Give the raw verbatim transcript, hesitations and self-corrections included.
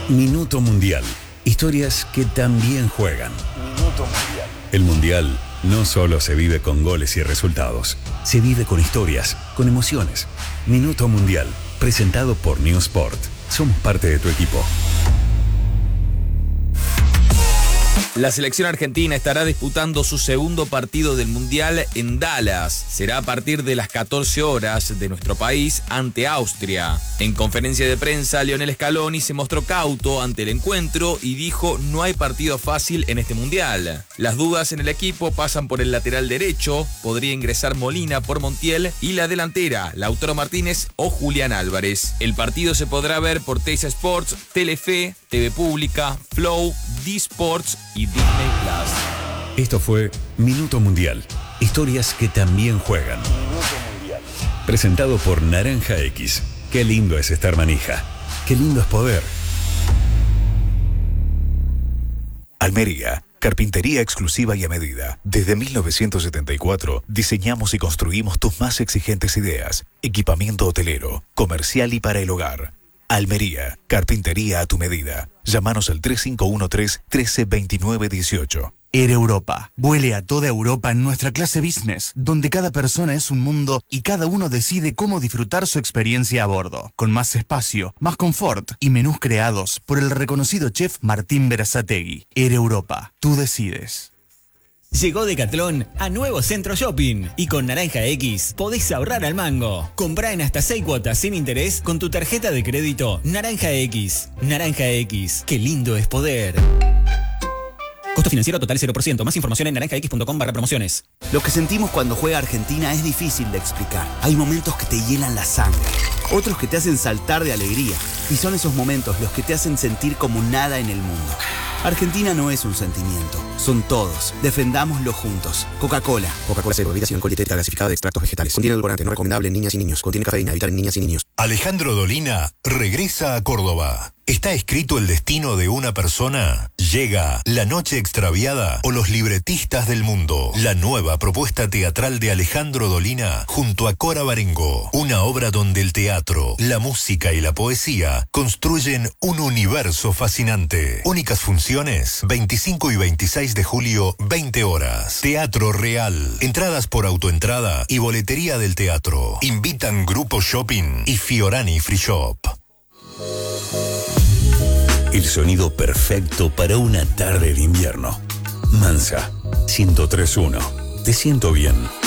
Minuto Mundial. Historias que también juegan. Minuto Mundial. El Mundial no solo se vive con goles y resultados. Se vive con historias, con emociones. Minuto Mundial. Presentado por New Sport. Somos parte de tu equipo. La selección argentina estará disputando su segundo partido del Mundial en Dallas. Será a partir de las catorce horas de nuestro país ante Austria. En conferencia de prensa, Lionel Scaloni se mostró cauto ante el encuentro y dijo: no hay partido fácil en este Mundial. Las dudas en el equipo pasan por el lateral derecho, podría ingresar Molina por Montiel, y la delantera, Lautaro Martínez o Julián Álvarez. El partido se podrá ver por Teisa Sports, Telefe, T V Pública, Flow, D-Sports y Disney Plus. Esto fue Minuto Mundial. Historias que también juegan. Minuto Mundial. Presentado por Naranja X. Qué lindo es estar manija. Qué lindo es poder. Almería. Carpintería exclusiva y a medida. Desde mil novecientos setenta y cuatro diseñamos y construimos tus más exigentes ideas. Equipamiento hotelero, comercial y para el hogar. Almería, carpintería a tu medida. Llámanos al tres cinco uno tres, uno tres dos nueve uno ocho. Air Europa. Vuele a toda Europa en nuestra clase business, donde cada persona es un mundo y cada uno decide cómo disfrutar su experiencia a bordo. Con más espacio, más confort y menús creados por el reconocido chef Martín Berazategui. Air Europa. Tú decides. Llegó Decathlon a Nuevo Centro Shopping y con Naranja X podés ahorrar al mango. Comprá en hasta seis cuotas sin interés con tu tarjeta de crédito Naranja X. Naranja X, qué lindo es poder. Costo financiero total cero por ciento. Más información en naranjax.com barra promociones. Lo que sentimos cuando juega Argentina es difícil de explicar. Hay momentos que te hielan la sangre, otros que te hacen saltar de alegría. Y son esos momentos los que te hacen sentir como nada en el mundo. Argentina no es un sentimiento, son todos. Defendámoslo juntos. Coca-Cola. Coca-Cola Cero, bebida sin alcohol y dietética gasificada de extractos vegetales. Contiene edulcorante, no recomendable en niñas y niños. Contiene cafeína, evitar en niñas y niños. Alejandro Dolina regresa a Córdoba. ¿Está escrito el destino de una persona? Llega La Noche Extraviada o Los Libretistas del Mundo. La nueva propuesta teatral de Alejandro Dolina junto a Cora Barengo. Una obra donde el teatro, la música y la poesía construyen un universo fascinante. Únicas funciones, veinticinco y veintiséis de julio, veinte horas. Teatro Real. Entradas por autoentrada y boletería del teatro. Invitan Grupo Shopping y Fiorani Free Shop. El sonido perfecto para una tarde de invierno. Mansa, ciento tres punto uno. Te siento bien.